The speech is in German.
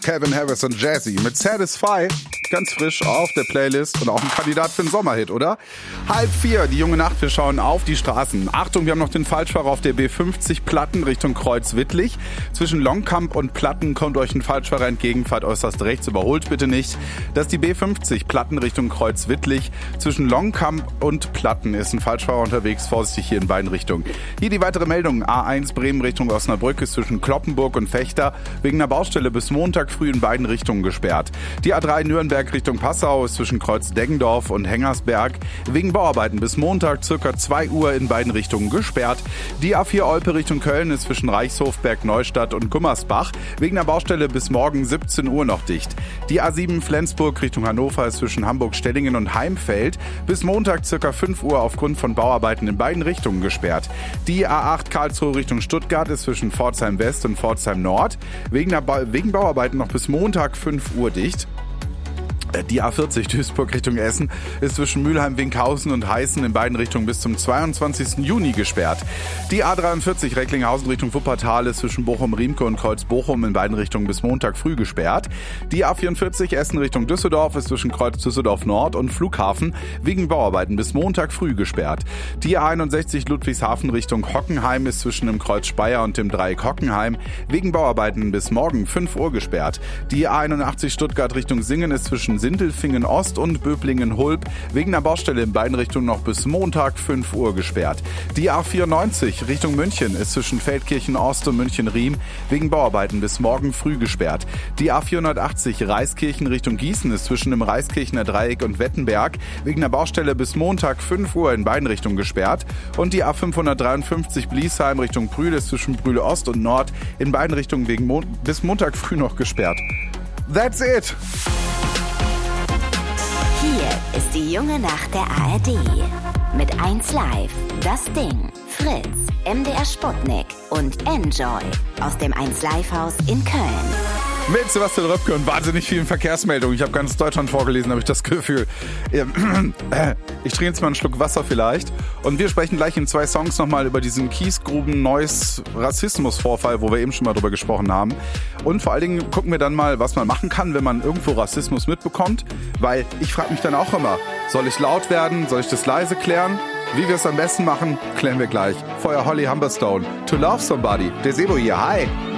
Calvin Harris und Jazzy mit Satisfy. Ganz frisch auf der Playlist und auch ein Kandidat für einen Sommerhit, oder? 3:30, die junge Nacht, wir schauen auf die Straßen. Achtung, wir haben noch den Falschfahrer auf der B50 Platten Richtung Kreuzwittlich. Zwischen Longkamp und Platten kommt euch ein Falschfahrer entgegen, fahrt äußerst rechts, überholt bitte nicht. Das ist die B50 Platten Richtung Kreuzwittlich. Zwischen Longkamp und Platten ist ein Falschfahrer unterwegs, vorsichtig hier in beiden Richtungen. Hier die weitere Meldung, A1 Bremen Richtung Osnabrück ist zwischen Kloppenburg und Fechter wegen einer Baustelle bis Montag früh in beiden Richtungen gesperrt. Die A3 Nürnberg Richtung Passau ist zwischen Kreuz Deggendorf und Hengersberg wegen Bauarbeiten bis Montag ca. 2 Uhr in beiden Richtungen gesperrt. Die A4 Olpe Richtung Köln ist zwischen Reichshofberg, Neustadt und Gummersbach wegen der Baustelle bis morgen 17 Uhr noch dicht. Die A7 Flensburg Richtung Hannover ist zwischen Hamburg-Stellingen und Heimfeld bis Montag ca. 5 Uhr aufgrund von Bauarbeiten in beiden Richtungen gesperrt. Die A8 Karlsruhe Richtung Stuttgart ist zwischen Pforzheim West und Pforzheim Nord wegen Bauarbeiten noch bis Montag 5 Uhr dicht. Die A40 Duisburg Richtung Essen ist zwischen Mülheim-Winkhausen und Heißen in beiden Richtungen bis zum 22. Juni gesperrt. Die A43 Recklinghausen Richtung Wuppertal ist zwischen Bochum-Riemke und Kreuz-Bochum in beiden Richtungen bis Montag früh gesperrt. Die A44 Essen Richtung Düsseldorf ist zwischen Kreuz Düsseldorf Nord und Flughafen wegen Bauarbeiten bis Montag früh gesperrt. Die A61 Ludwigshafen Richtung Hockenheim ist zwischen dem Kreuz Speyer und dem Dreieck Hockenheim wegen Bauarbeiten bis morgen 5 Uhr gesperrt. Die A81 Stuttgart Richtung Singen ist zwischen Sindelfingen Ost und Böblingen-Hulb wegen der Baustelle in beiden Richtungen noch bis Montag 5 Uhr gesperrt. Die A94 Richtung München ist zwischen Feldkirchen Ost und München-Riem wegen Bauarbeiten bis morgen früh gesperrt. Die A480 Reiskirchen Richtung Gießen ist zwischen dem Reiskirchener Dreieck und Wettenberg wegen der Baustelle bis Montag 5 Uhr in beiden Richtungen gesperrt. Und die A553 Bliesheim Richtung Brühl ist zwischen Brühl Ost und Nord in beiden Richtungen bis Montag früh noch gesperrt. That's it! Hier ist die junge Nacht der ARD. Mit 1 Live, Das Ding, Fritz, MDR Sputnik und Enjoy aus dem 1 Live Haus in Köln. Mit Sebastian Röpke und wahnsinnig vielen Verkehrsmeldungen. Ich habe ganz Deutschland vorgelesen, habe ich das Gefühl. Ich trinke jetzt mal einen Schluck Wasser vielleicht. Und wir sprechen gleich in 2 Songs nochmal über diesen Kiesgruben-Neues-Rassismus-Vorfall, wo wir eben schon mal drüber gesprochen haben. Und vor allen Dingen gucken wir dann mal, was man machen kann, wenn man irgendwo Rassismus mitbekommt. Weil ich frage mich dann auch immer, soll ich laut werden? Soll ich das leise klären? Wie wir es am besten machen, klären wir gleich. Vorher Holly Humberstone, To Love Somebody. Der Sebo hier, hi!